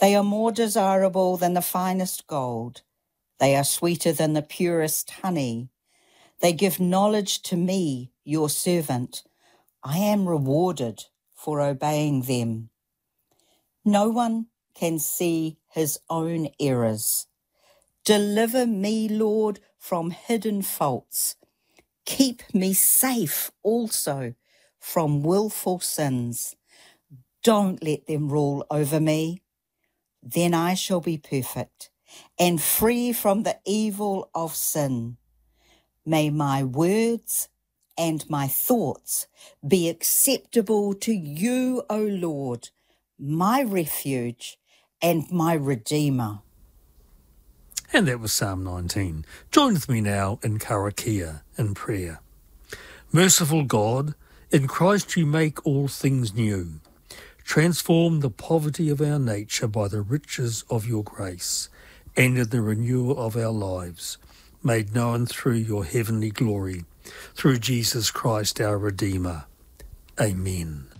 They are more desirable than the finest gold. They are sweeter than the purest honey. They give knowledge to me, your servant. I am rewarded for obeying them. No one can see his own errors. Deliver me, Lord, from hidden faults. Keep me safe also from willful sins. Don't let them rule over me. Then I shall be perfect and free from the evil of sin. May my words and my thoughts be acceptable to you, O Lord, my refuge and my Redeemer. And that was Psalm 19. Join with me now in Karakia in prayer. Merciful God, in Christ you make all things new. Transform the poverty of our nature by the riches of your grace and in the renewal of our lives, made known through your heavenly glory, through Jesus Christ our Redeemer. Amen.